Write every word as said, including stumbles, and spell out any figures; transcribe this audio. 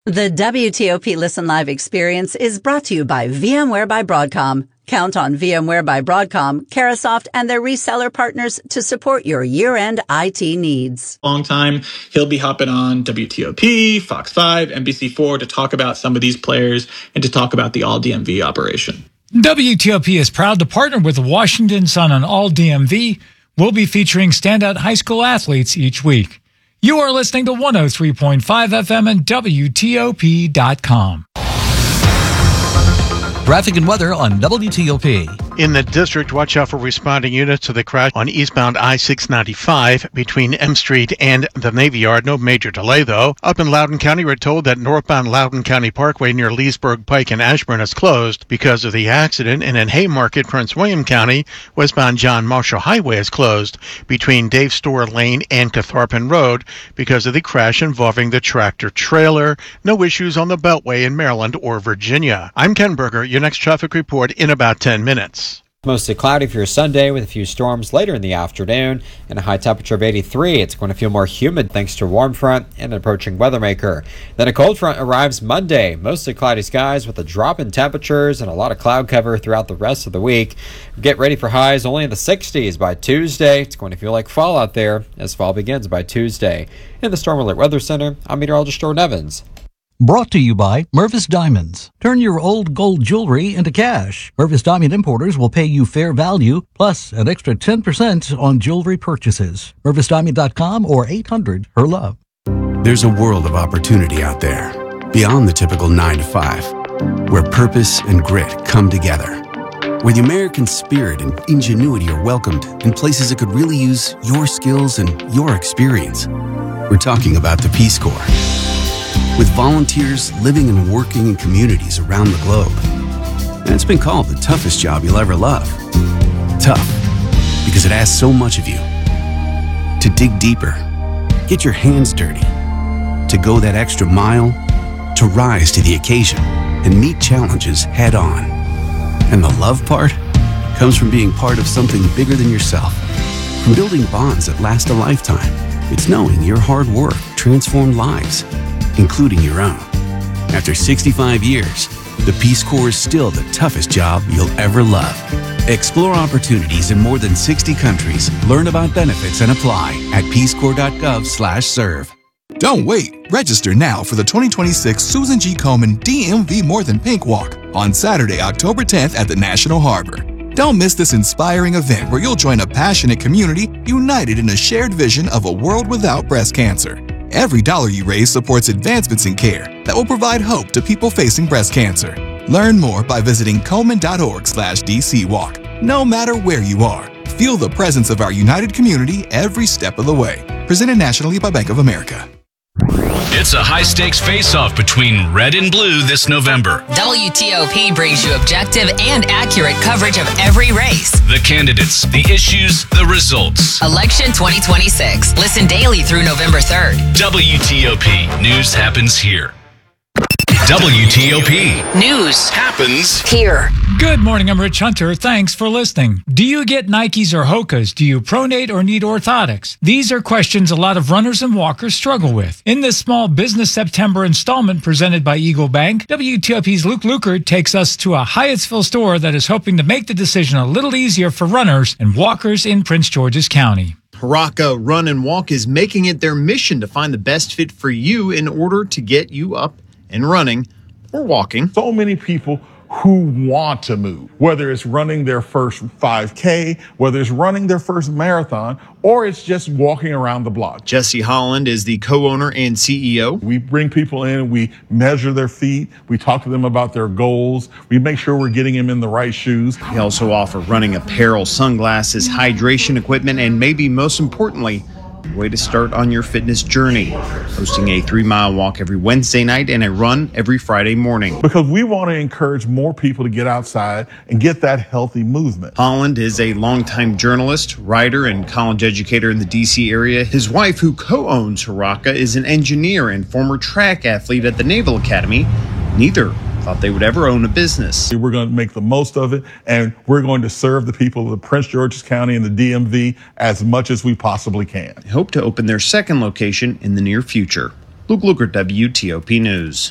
The W T O P Listen Live experience is brought to you by VMware by Broadcom. Count on VMware by Broadcom, Carahsoft, and their reseller partners to support your year-end I T needs. Long time. He'll be hopping on W T O P, Fox five, N B C four to talk about some of these players and to talk about the All D M V operation. W T O P is proud to partner with the Washington Sun on All D M V. We'll be featuring standout high school athletes each week. You are listening to one oh three point five F M and W T O P dot com. Traffic and weather on W T O P. In the district, watch out for responding units to the crash on eastbound I six ninety-five between M Street and the Navy Yard. No major delay, though. Up in Loudoun County, we're told that northbound Loudoun County Parkway near Leesburg Pike and Ashburn is closed because of the accident. And in Haymarket, Prince William County, westbound John Marshall Highway is closed between Dave Store Lane and Catharpin Road because of the crash involving the tractor trailer. No issues on the Beltway in Maryland or Virginia. I'm Ken Berger. Your next traffic report in about ten minutes. Mostly cloudy for your Sunday with a few storms later in the afternoon and a high temperature of eighty-three. It's going to feel more humid thanks to a warm front and an approaching weather maker. Then a cold front arrives Monday. Mostly cloudy skies with a drop in temperatures and a lot of cloud cover throughout the rest of the week. Get ready for highs only in the sixties by Tuesday. It's going to feel like fall out there as fall begins by Tuesday. In the Storm Alert Weather Center, I'm meteorologist Jordan Evans. Brought to you by Mervis Diamonds. Turn your old gold jewelry into cash. Mervis Diamond Importers will pay you fair value, plus an extra ten percent on jewelry purchases. Mervis Diamond dot com or eight hundred her love. There's a world of opportunity out there, beyond the typical nine to five, where purpose and grit come together, where the American spirit and ingenuity are welcomed in places that could really use your skills and your experience. We're talking about the Peace Corps. With volunteers living and working in communities around the globe. And it's been called the toughest job you'll ever love. Tough, because it asks so much of you. To dig deeper, get your hands dirty, to go that extra mile, to rise to the occasion and meet challenges head on. And the love part comes from being part of something bigger than yourself. From building bonds that last a lifetime. It's knowing your hard work transformed lives, including your own. After sixty-five years, the Peace Corps is still the toughest job you'll ever love. Explore opportunities in more than sixty countries. Learn about benefits and apply at peace corps dot gov slash serve. Don't wait. Register now for the twenty twenty-six Susan G. Komen D M V More Than Pink Walk on Saturday, October tenth at the National Harbor. Don't miss this inspiring event where you'll join a passionate community united in a shared vision of a world without breast cancer. Every dollar you raise supports advancements in care that will provide hope to people facing breast cancer. Learn more by visiting Komen dot org slash D C Walk. No matter where you are, feel the presence of our united community every step of the way. Presented nationally by Bank of America. It's a high-stakes face-off between red and blue this November. W T O P brings you objective and accurate coverage of every race. The candidates, the issues, the results. Election twenty twenty-six. Listen daily through November third. W T O P. News happens here. W T O P. News happens here. Good morning, I'm Rich Hunter. Thanks for listening. Do you get Nikes or Hokas? Do you pronate or need orthotics? These are questions a lot of runners and walkers struggle with. In this Small Business September installment presented by Eagle Bank, W T O P's Luke Lukert takes us to a Hyattsville store that is hoping to make the decision a little easier for runners and walkers in Prince George's County. Haraka Run and Walk is making it their mission to find the best fit for you in order to get you up and running or walking. So many people who want to move, whether it's running their first five K, whether it's running their first marathon, or it's just walking around the block. Jesse Holland is the co-owner and C E O. We bring people in, we measure their feet, we talk to them about their goals, we make sure we're getting them in the right shoes. We also offer running apparel, sunglasses, hydration equipment, and maybe most importantly, a way to start on your fitness journey. Hosting a three-mile walk every Wednesday night and a run every Friday morning. Because we want to encourage more people to get outside and get that healthy movement. Holland is a longtime journalist, writer, and college educator in the D C area. His wife, who co-owns Haraka, is an engineer and former track athlete at the Naval Academy. Neither thought they would ever own a business. We're going to make the most of it, and we're going to serve the people of the Prince George's County and the D M V as much as we possibly can. They hope to open their second location in the near future. Luke Lukert, W T O P News.